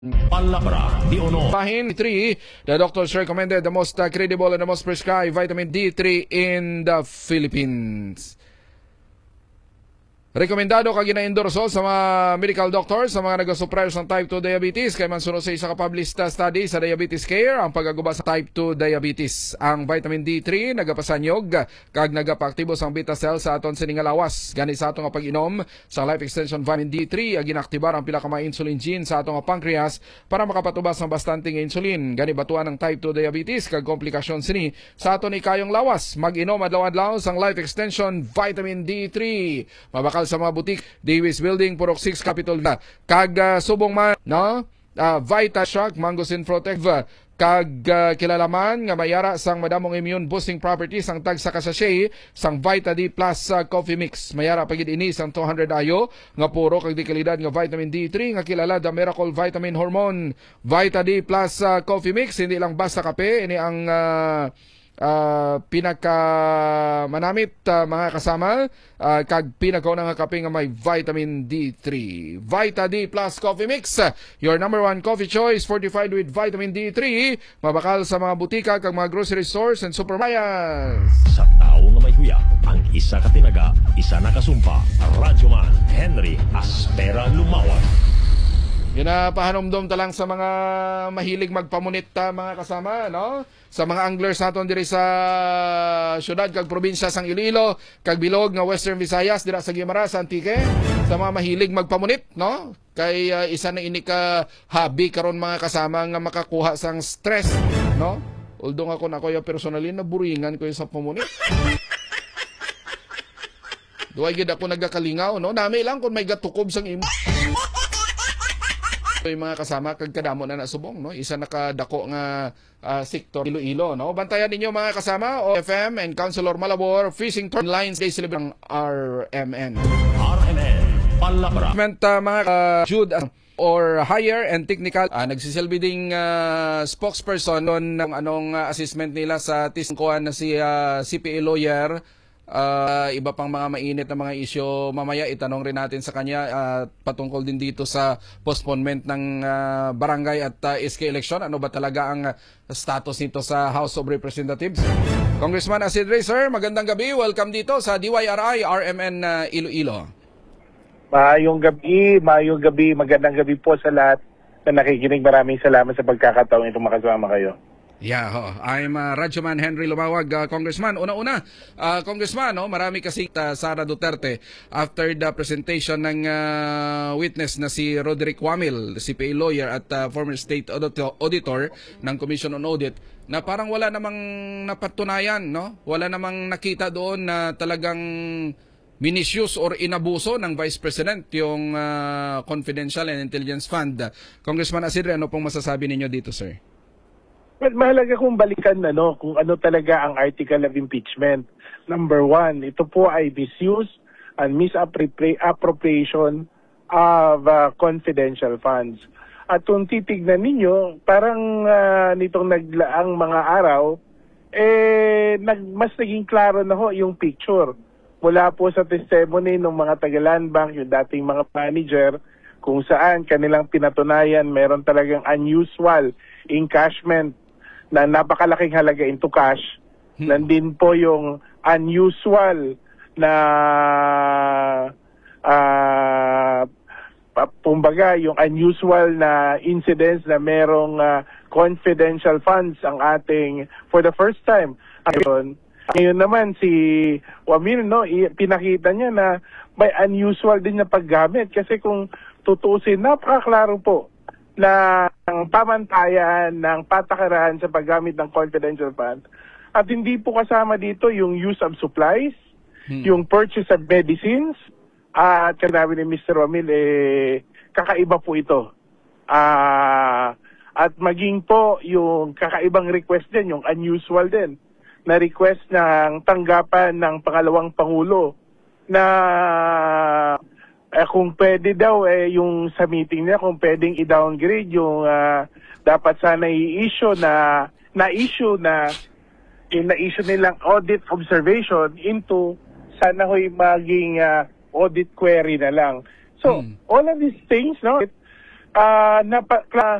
Palabra di honor. Vitamin D3, the doctors recommended the most credible and the most prescribed vitamin D3 in the Philippines. Rekomendado kag gina-endorso sa mga medical doctors sa mga nagasupply ng type 2 diabetes kay mansuno sa isa ka published study sa Diabetes Care ang pagaguba sa type 2 diabetes. Ang vitamin D3 nagapasanyog kag nagapaaktibo sang beta cell sa aton sining lawas. Gani sa aton nga pag-inom sa life extension vitamin D3 ginaktibar ang pila ka mga insulin gene sa aton nga pancreas para makapatubas ng bastante nga insulin. Gani batuan ang type 2 diabetes kag komplikasyon sini sa aton ikayong lawas. Mag-inom adlaw-adlaw sang life extension vitamin D3. Mabakal sa mga butik Davis Building Purok 6 Capitol kag subong man no Vita Shock Mangosteen Protective kag kilalaman nga mayara sang madamong immune boosting properties ang tag sa kasashay sang Vita D Plus Coffee Mix. Mayara pagid ini sang 200 ayo nga puro kag di kalidad nga vitamin D3 nga kilala the Miracle Vitamin Hormone. Vita D Plus Coffee Mix hindi lang basta kape, ini ang pinaka manamit mga kasama kag pinakauna nga kape nga may vitamin D3. Vita D Plus Coffee Mix, your number one coffee choice fortified with vitamin D3. Mabakal sa mga butika kag mga grocery stores and supermarkets. Sa tao nga may huya, ang isa ka tinaga, isa nakasumpa. Radyoman Henry Aspera Lumawat. Ginapahanomdom ta lang sa mga mahilig magpamunit mga kasama, no? Sa mga anglers naton diri sa syudad kag probinsya sang Iloilo, kag bilog nga Western Visayas dira sa Guimaras, Antique, sa mga mahilig magpamunit, no? Kay isa na ini ka hobby karon mga kasama nga makakuha sang stress, no? Although ako na personally naburingan ko sa pamunit. Duay gid ako nagakalingaw, no? Nami lang kung may gatukob sang imo. Yung mga kasama kag kadamo na nasubong, no? Isa nakadako nga sektor Iloilo, no? Bantayan ninyo mga kasama o FM and Councilor Malabor fishing turn lines day celebrate ng RMN. RMN Palabra. Mga Jude or higher and technical nagsisilbi ding spokesperson ng anong assessment nila sa tiskuan na si CPA lawyer. Iba pang mga mainit na mga isyo mamaya itanong rin natin sa kanya patungkol din dito sa postponement ng barangay at SK election. Ano ba talaga ang status nito sa House of Representatives? Congressman Asidre, sir, magandang gabi. Welcome dito sa DYRI RMN Iloilo. Mayong gabi, magandang gabi po sa lahat na nakikinig. Maraming salamat sa pagkakataon itong makasama kayo. Yeah, I'm Radyoman Henry Lumawag, Congressman. Una-una, Congressman, marami kasi Sara Duterte after the presentation ng witness na si Roderick Wamil, CPA lawyer at former state auditor ng Commission on Audit, na parang wala namang napatunayan, no? Wala namang nakita doon na talagang minisius or inabuso ng Vice President yung Confidential and Intelligence Fund. Congressman Asidre, ano pong masasabi ninyo dito, sir? Well, mahalaga kung balikan kung ano talaga ang article of impeachment. Number 1, ito po ay misuse and misappropriation of confidential funds. At kung titignan ninyo, parang nitong naglaang mga araw, mas naging klaro na yung picture. Mula po sa testimony ng mga taga-Land Bank, yung dating mga manager, kung saan kanilang pinatunayan meron talagang unusual encashment na napakalaking halaga into cash. Nandin po yung unusual na kumbaga yung unusual na incidents na merong confidential funds ang ating for the first time. Ngayon naman si Wamil, pinakita niya na may unusual din na paggamit kasi kung tutuusin, napakaklaro po na ang pamantayan ng patakaran sa paggamit ng confidential fund. At hindi po kasama dito yung use of supplies, yung purchase of medicines, at kanabi ni Mr. Wamil, kakaiba po ito. At maging po yung kakaibang request din, yung unusual din, na request ng tanggapan ng pangalawang Pangulo na kung pwede daw yung sa meeting niya kung pwedeng i-downgrade yung dapat sana i-issue na-issue nilang audit observation into sana ho'y maging audit query na lang. So all of these things napa